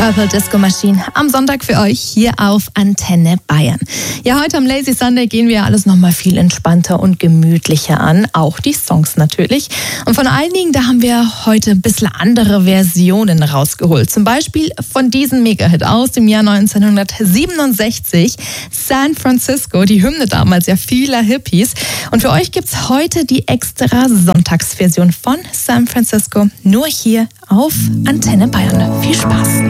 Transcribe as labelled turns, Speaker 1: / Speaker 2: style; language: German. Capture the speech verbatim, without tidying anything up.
Speaker 1: Purple Disco Machine am Sonntag für euch hier auf Antenne Bayern. Ja, heute am Lazy Sunday gehen wir alles nochmal viel entspannter und gemütlicher an. Auch die Songs natürlich. Und von einigen, da haben wir heute ein bisschen andere Versionen rausgeholt. Zum Beispiel von diesem Mega-Hit aus dem Jahr neunzehnhundertsiebenundsechzig. San Francisco, die Hymne damals ja vieler Hippies. Und für euch gibt's heute die extra Sonntagsversion von San Francisco. Nur hier auf Antenne Bayern. Viel Spaß!